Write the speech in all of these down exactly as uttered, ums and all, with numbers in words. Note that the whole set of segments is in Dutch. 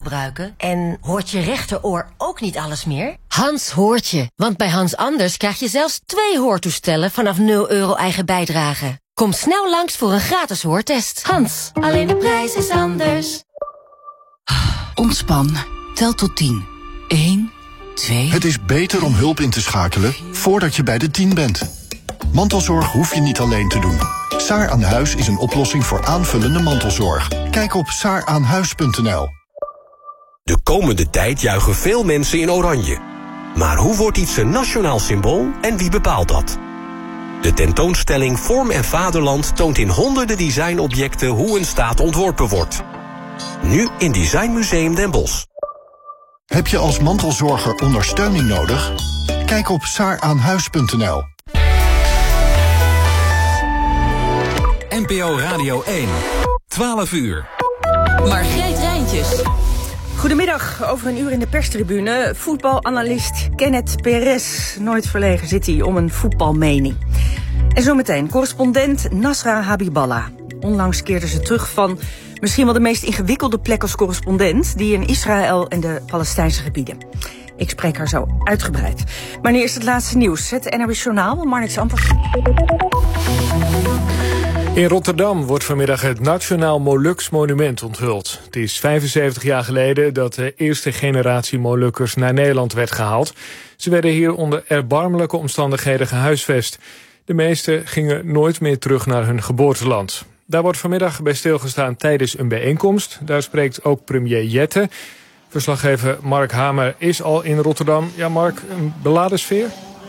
gebruiken? En hoort je rechteroor ook niet alles meer? Hans hoort je, want bij Hans Anders krijg je zelfs twee hoortoestellen vanaf nul euro eigen bijdrage. Kom snel langs voor een gratis hoortest. Hans, alleen de prijs is anders. Ontspan. Tel tot tien. Eén, twee... Het is beter om hulp in te schakelen voordat je bij de tien bent. Mantelzorg hoef je niet alleen te doen. Saar aan Huis is een oplossing voor aanvullende mantelzorg. Kijk op saar aan huis punt n l. De komende tijd juichen veel mensen in oranje. Maar hoe wordt iets een nationaal symbool en wie bepaalt dat? De tentoonstelling Vorm en Vaderland toont in honderden designobjecten hoe een staat ontworpen wordt. Nu in Designmuseum Den Bosch. Heb je als mantelzorger ondersteuning nodig? Kijk op saar aan huis punt n l. N P O Radio één. twaalf uur. Margreet Rijntjes. Goedemiddag, over een uur in de perstribune. Voetbalanalist Kenneth Perez. Nooit verlegen zit hij om een voetbalmening. En zometeen correspondent Nasra Habiballah. Onlangs keerde ze terug van misschien wel de meest ingewikkelde plek als correspondent, die in Israël en de Palestijnse gebieden. Ik spreek haar zo uitgebreid. Maar nu eerst het laatste nieuws. Het N R S Journaal, Marnix Amper. In Rotterdam wordt vanmiddag het Nationaal Molukse Monument onthuld. Het is vijfenzeventig jaar geleden dat de eerste generatie Molukkers naar Nederland werd gehaald. Ze werden hier onder erbarmelijke omstandigheden gehuisvest. De meesten gingen nooit meer terug naar hun geboorteland. Daar wordt vanmiddag bij stilgestaan tijdens een bijeenkomst. Daar spreekt ook premier Jette. Verslaggever Mark Hamer is al in Rotterdam. Ja, Mark, een beladen sfeer?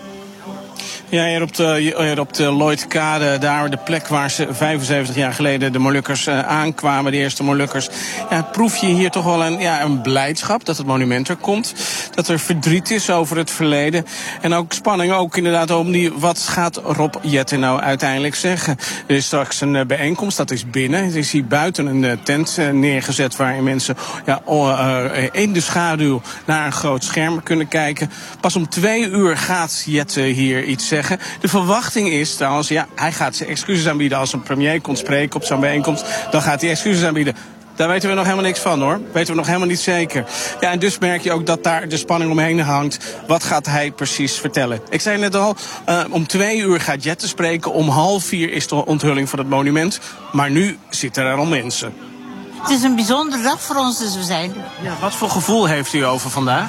Ja, hier op de, hier op de Lloydkade, daar de plek waar ze vijfenzeventig jaar geleden de Molukkers uh, aankwamen, de eerste Molukkers. Ja, proef je hier toch wel een, ja, een blijdschap dat het monument er komt. Dat er verdriet is over het verleden. En ook spanning ook inderdaad om die, wat gaat Rob Jetten nou uiteindelijk zeggen. Er is straks een uh, bijeenkomst, dat is binnen. Er is hier buiten een uh, tent uh, neergezet waarin mensen ja, uh, uh, in de schaduw naar een groot scherm kunnen kijken. Pas om twee uur gaat Jetten hier iets zeggen. De verwachting is trouwens, ja, hij gaat zijn excuses aanbieden als een premier komt spreken op zo'n bijeenkomst. Dan gaat hij excuses aanbieden. Daar weten we nog helemaal niks van, hoor. Weten we nog helemaal niet zeker. Ja, en dus merk je ook dat daar de spanning omheen hangt. Wat gaat hij precies vertellen? Ik zei net al, uh, om twee uur gaat Jette spreken. Om half vier is de onthulling van het monument. Maar nu zitten er al mensen. Het is een bijzondere dag voor ons, dus we zijn. Ja, wat voor gevoel heeft u over vandaag?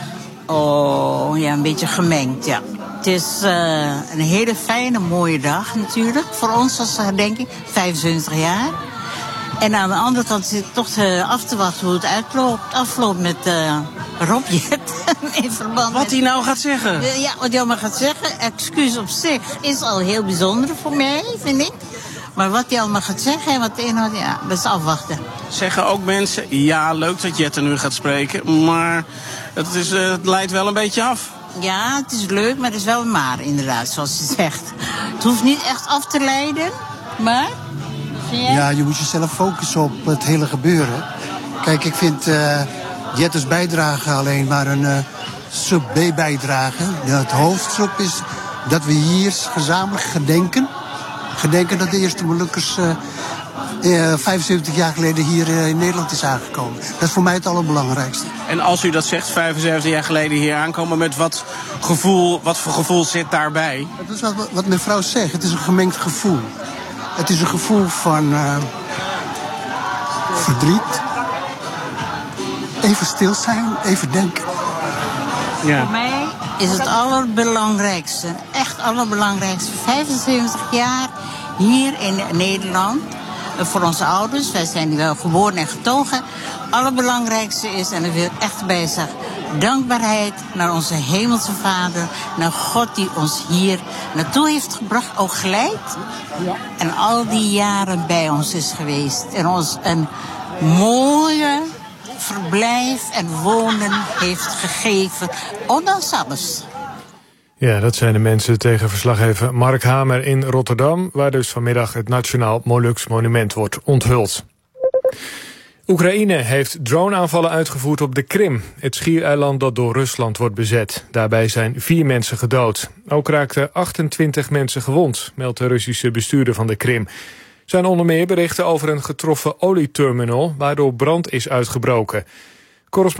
Oh, ja, een beetje gemengd, ja. Het is uh, een hele fijne, mooie dag natuurlijk. Voor ons als herdenking, vijfenzeventig jaar. En aan de andere kant zit ik toch uh, af te wachten hoe het uitloopt, afloopt met uh, Rob Jetten in verband Wat met... hij nou gaat zeggen? Uh, ja, wat hij allemaal gaat zeggen. Excuus op zich is al heel bijzonder voor mij, vind ik. Maar wat hij allemaal gaat zeggen en wat de inhoud, ja, dat is afwachten. Zeggen ook mensen, ja, leuk dat Jetten nu gaat spreken, maar het, is, uh, het leidt wel een beetje af. Ja, het is leuk, maar het is wel maar, inderdaad, zoals je zegt. Het hoeft niet echt af te leiden, maar... Ja, je moet jezelf focussen op het hele gebeuren. Kijk, ik vind uh, Jette's bijdrage alleen maar een uh, sub-B-bijdrage. Het hoofdstuk is dat we hier gezamenlijk gedenken. Gedenken dat de eerste Molukkers uh, uh, vijfenzeventig jaar geleden hier uh, in Nederland is aangekomen. Dat is voor mij het allerbelangrijkste. En als u dat zegt, vijfenzeventig jaar geleden hier aankomen, met wat gevoel, wat voor gevoel zit daarbij? Dat is wat, wat mijn vrouw zegt, het is een gemengd gevoel. Het is een gevoel van uh, verdriet. Even stil zijn, even denken. Ja. Voor mij is het allerbelangrijkste, echt allerbelangrijkste, vijfenzeventig jaar hier in Nederland. Voor onze ouders, wij zijn wel geboren en getogen. Allerbelangrijkste is, en dat wil ik echt bij zeggen, dankbaarheid naar onze hemelse Vader, naar God die ons hier naartoe heeft gebracht, ook geleid. Ja. En al die jaren bij ons is geweest. En ons een mooie verblijf en wonen heeft gegeven, ondanks alles. Ja, dat zijn de mensen tegen verslaggever Mark Hamer in Rotterdam, waar dus vanmiddag het Nationaal Molukse Monument wordt onthuld. Oekraïne heeft droneaanvallen uitgevoerd op de Krim, het schiereiland dat door Rusland wordt bezet. Daarbij zijn vier mensen gedood. Ook raakten achtentwintig mensen gewond, meldt de Russische bestuurder van de Krim. Er zijn onder meer berichten over een getroffen olieterminal, waardoor brand is uitgebroken.